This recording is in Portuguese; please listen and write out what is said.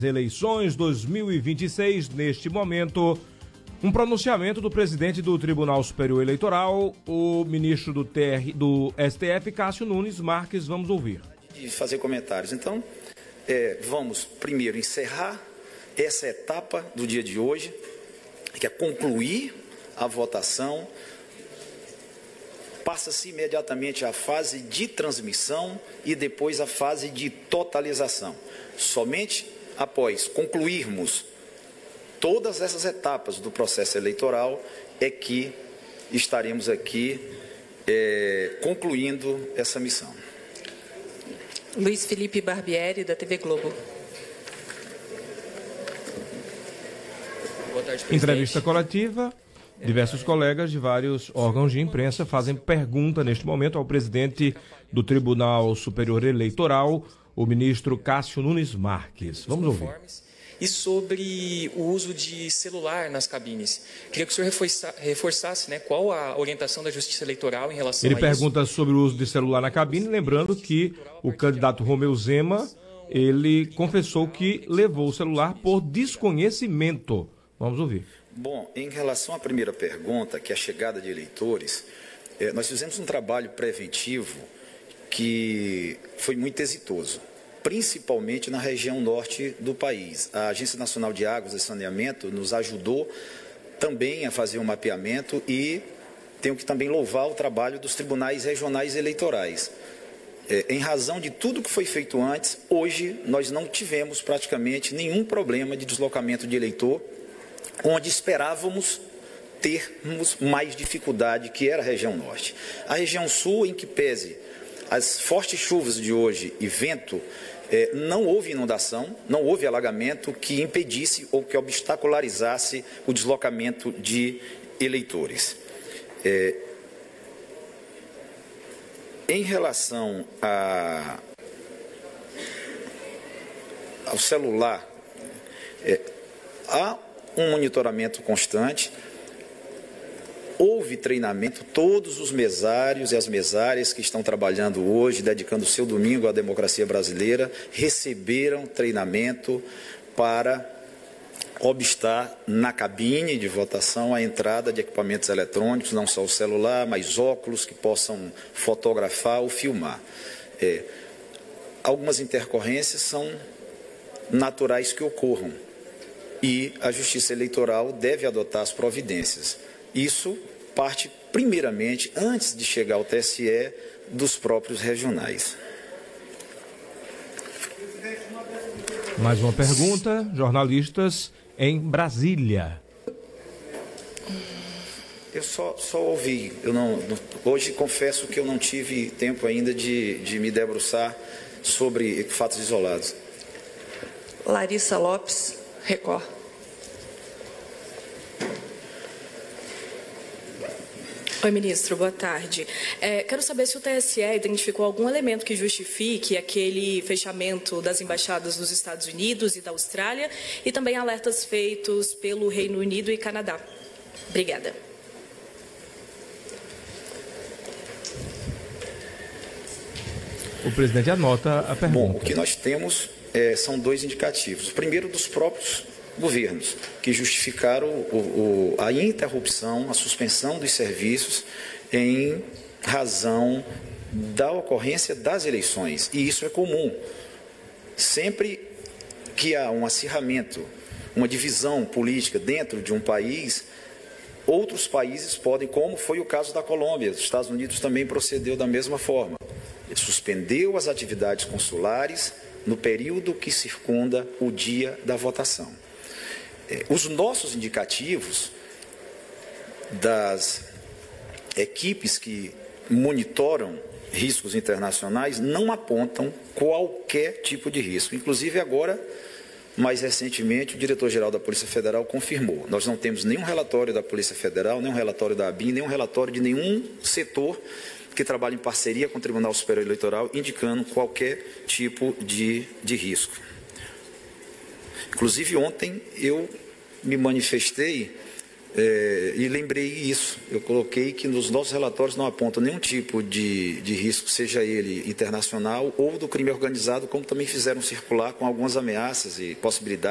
Eleições 2026, neste momento, um pronunciamento do presidente do Tribunal Superior Eleitoral, o ministro do STF, Cássio Nunes Marques. Vamos ouvir. De fazer comentários. Então, vamos primeiro encerrar essa etapa do dia de hoje, que é concluir a votação. Passa-se imediatamente à fase de transmissão e depois à fase de totalização. Somente após concluirmos todas essas etapas do processo eleitoral é que estaremos aqui concluindo essa missão. Luiz Felipe Barbieri, da TV Globo. Boa tarde, presidente. Entrevista coletiva. Diversos colegas de vários órgãos de imprensa fazem pergunta neste momento ao presidente do Tribunal Superior Eleitoral, o ministro Cássio Nunes Marques. Vamos ouvir. E sobre o uso de celular nas cabines. Queria que o senhor reforçasse, qual a orientação da Justiça Eleitoral em relação a isso. Ele pergunta sobre o uso de celular na cabine, lembrando que o candidato Romeu Zema, ele confessou que levou o celular por desconhecimento. Vamos ouvir. Bom, em relação à primeira pergunta, que é a chegada de eleitores, nós fizemos um trabalho preventivo que foi muito exitoso, principalmente na região norte do país. A Agência Nacional de Águas e Saneamento nos ajudou também a fazer um mapeamento e tenho que também louvar o trabalho dos tribunais regionais eleitorais. Em razão de tudo que foi feito antes, hoje nós não tivemos praticamente nenhum problema de deslocamento de eleitor, onde esperávamos termos mais dificuldade, que era a região norte. A região sul, em que pese as fortes chuvas de hoje e vento, não houve inundação, não houve alagamento que impedisse ou que obstacularizasse o deslocamento de eleitores. Em relação ao celular, há um monitoramento constante. Houve treinamento, todos os mesários e as mesárias que estão trabalhando hoje, dedicando o seu domingo à democracia brasileira, receberam treinamento para obstar na cabine de votação a entrada de equipamentos eletrônicos, não só o celular, mas óculos que possam fotografar ou filmar. Algumas intercorrências são naturais que ocorram e a Justiça Eleitoral deve adotar as providências. Isso parte, primeiramente, antes de chegar ao TSE, dos próprios regionais. Mais uma pergunta, jornalistas em Brasília. Eu só ouvi, hoje confesso que eu não tive tempo ainda de me debruçar sobre fatos isolados. Larissa Lopes, Record. Oi, ministro, boa tarde. Quero saber se o TSE identificou algum elemento que justifique aquele fechamento das embaixadas dos Estados Unidos e da Austrália e também alertas feitos pelo Reino Unido e Canadá. Obrigada. O presidente anota a pergunta. Bom, o que nós temos são dois indicativos. O primeiro dos próprios governos, que justificaram a interrupção, a suspensão dos serviços em razão da ocorrência das eleições. E isso é comum. Sempre que há um acirramento, uma divisão política dentro de um país, outros países podem, como foi o caso da Colômbia, os Estados Unidos também procedeu da mesma forma. Ele suspendeu as atividades consulares no período que circunda o dia da votação. Os nossos indicativos das equipes que monitoram riscos internacionais não apontam qualquer tipo de risco. Inclusive agora, mais recentemente, o diretor-geral da Polícia Federal confirmou. Nós não temos nenhum relatório da Polícia Federal, nenhum relatório da ABIN, nenhum relatório de nenhum setor que trabalha em parceria com o Tribunal Superior Eleitoral, indicando qualquer tipo de risco. Inclusive, ontem eu me manifestei E lembrei isso, eu coloquei que nos nossos relatórios não apontam nenhum tipo de risco, seja ele internacional ou do crime organizado, como também fizeram circular com algumas ameaças e possibilidades